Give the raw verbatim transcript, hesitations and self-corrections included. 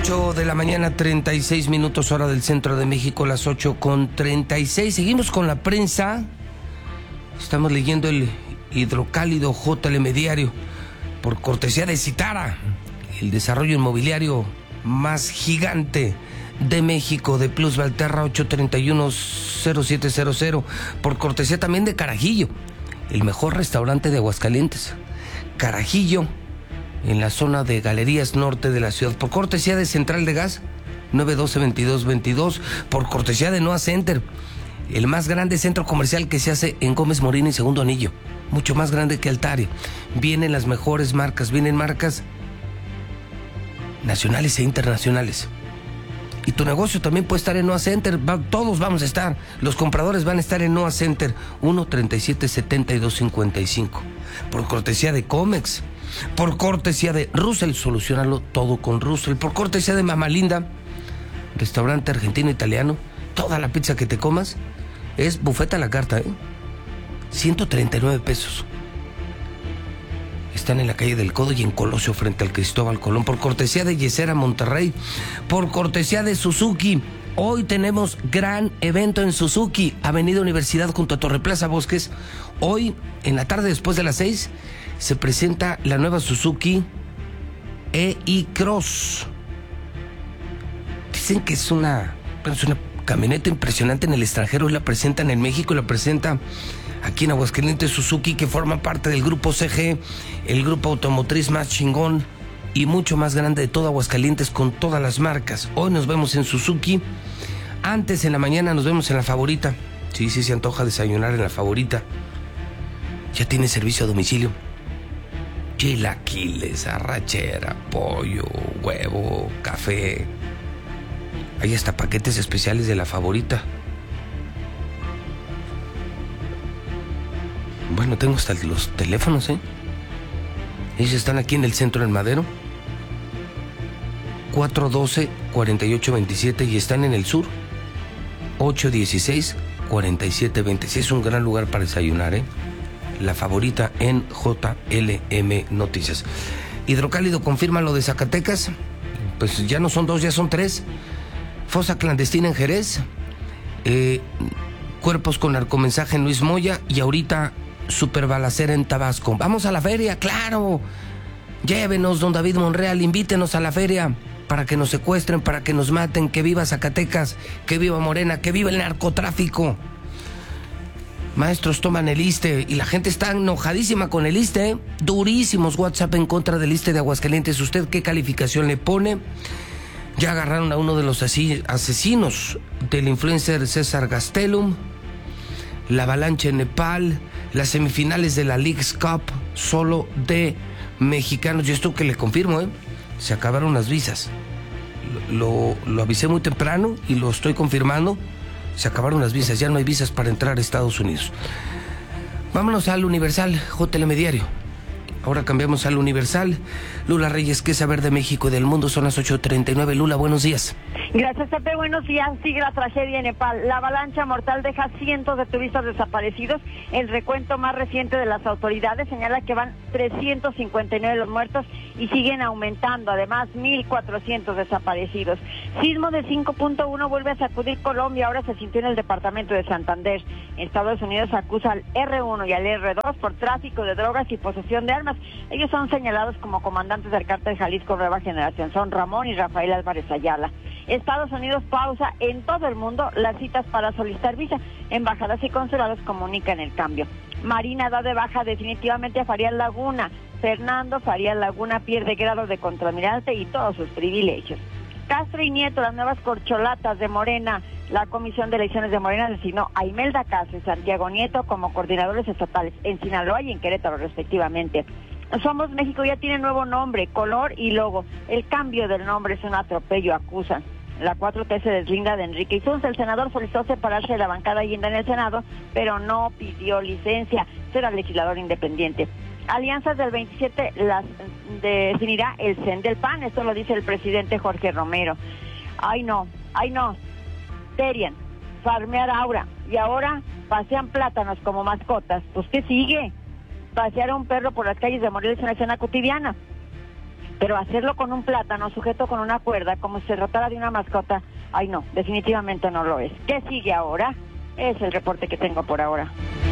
ocho de la mañana, treinta y seis minutos, hora del centro de México, las ocho con treinta y seis. Seguimos con la prensa. Estamos leyendo el hidrocálido J Telediario por cortesía de Citara, el desarrollo inmobiliario más gigante de México, de Plus Valterra, ocho treinta y uno cero siete cero cero, por cortesía también de Carajillo, el mejor restaurante de Aguascalientes. Carajillo, en la zona de Galerías Norte de la ciudad, por cortesía de Central de Gas, nueve uno dos, veintidós veintidós, por cortesía de Noa Center, el más grande centro comercial que se hace en Gómez Morín y Segundo Anillo, mucho más grande que Altaria. Vienen las mejores marcas, vienen marcas nacionales e internacionales. Y tu negocio también puede estar en Noa Center. Va, todos vamos a estar. Los compradores van a estar en Noa Center. uno treinta y siete, setenta y dos cincuenta y cinco. Por cortesía de Comex. Por cortesía de Russell. Solucionalo todo con Russell. Por cortesía de Mamá Linda, restaurante argentino-italiano. Toda la pizza que te comas es buffet a la carta, ¿eh? ciento treinta y nueve pesos. Están en la calle del Codo y en Colosio, frente al Cristóbal Colón. Por cortesía de Yesera Monterrey. Por cortesía de Suzuki. Hoy tenemos gran evento en Suzuki, Avenida Universidad junto a Torre Plaza Bosques. Hoy, en la tarde después de las seis, se presenta la nueva Suzuki e-Cross. Dicen que es una, es una camioneta impresionante en el extranjero. La presentan en México y la presenta aquí en Aguascalientes Suzuki, que forma parte del grupo C G, el grupo automotriz más chingón y mucho más grande de todo Aguascalientes, con todas las marcas. Hoy nos vemos en Suzuki. Antes, en la mañana, nos vemos en La Favorita. Sí, sí, se antoja desayunar en La Favorita. Ya tiene servicio a domicilio. Chilaquiles, arrachera, pollo, huevo, café. Hay hasta paquetes especiales de La Favorita. Bueno, tengo hasta los teléfonos, ¿eh? Ellos están aquí en el centro del Madero, cuatro doce, cuarenta y ocho veintisiete, y están en el sur, ocho dieciséis, cuarenta y siete veintiséis. Es un gran lugar para desayunar, ¿eh? La Favorita en J L M Noticias. Hidrocálido confirma lo de Zacatecas. Pues ya no son dos, ya son tres. Fosa clandestina en Jerez. Eh, cuerpos con narcomensaje en Luis Moya. Y ahorita superbalacera en Tabasco. Vamos a la feria, claro. Llévenos, don David Monreal, invítenos a la feria para que nos secuestren, para que nos maten. Que viva Zacatecas, que viva Morena, que viva el narcotráfico. Maestros toman el ISSSTE y la gente está enojadísima con el ISSSTE, ¿eh? Durísimos WhatsApp en contra del ISSSTE de Aguascalientes. ¿Usted qué calificación le pone? Ya agarraron a uno de los asesinos del influencer César Gastelum. La avalancha en Nepal. Las semifinales de la Leagues Cup solo de mexicanos. Y esto que le confirmo, ¿eh? Se acabaron las visas. Lo, lo avisé muy temprano y lo estoy confirmando. Se acabaron las visas. Ya no hay visas para entrar a Estados Unidos. Vámonos al Universal, J Telediario. Ahora cambiamos al Universal. Lula Reyes, ¿qué saber de México y del mundo? Son las ocho treinta y nueve. Lula, buenos días. Gracias, Pepe. Buenos días. Sigue la tragedia en Nepal. La avalancha mortal deja cientos de turistas desaparecidos. El recuento más reciente de las autoridades señala que van trescientos cincuenta y nueve los muertos y siguen aumentando. Además, mil cuatrocientos desaparecidos. Sismo de cinco punto uno vuelve a sacudir Colombia. Ahora se sintió en el departamento de Santander. Estados Unidos acusa al R uno y al R dos por tráfico de drogas y posesión de armas. Ellos son señalados como comandantes del cártel Jalisco Nueva Generación. Son Ramón y Rafael Álvarez Ayala. Estados Unidos pausa en todo el mundo las citas para solicitar visa. Embajadas y consulados comunican el cambio. Marina da de baja definitivamente a Farías Laguna. Fernando Farías Laguna pierde grado de contraalmirante y todos sus privilegios. Castro y Nieto, las nuevas corcholatas de Morena. La Comisión de Elecciones de Morena designó a Imelda Castro y Santiago Nieto como coordinadores estatales en Sinaloa y en Querétaro, respectivamente. Somos México ya tiene nuevo nombre, color y logo. El cambio del nombre es un atropello, acusan. La cuatro T se deslinda de Enrique Isunza. El senador solicitó separarse de la bancada Allende en el Senado, pero no pidió licencia. Será legislador independiente. Alianzas del veintisiete las definirá el C E N del P A N. Esto lo dice el presidente Jorge Romero. Ay no, ay no. Terian, farmear aura. Y ahora pasean plátanos como mascotas. Pues ¿qué sigue? Pasear a un perro por las calles de Morelia es una escena cotidiana. Pero hacerlo con un plátano sujeto con una cuerda, como si se tratara de una mascota, ay no, definitivamente no lo es. ¿Qué sigue ahora? Es el reporte que tengo por ahora.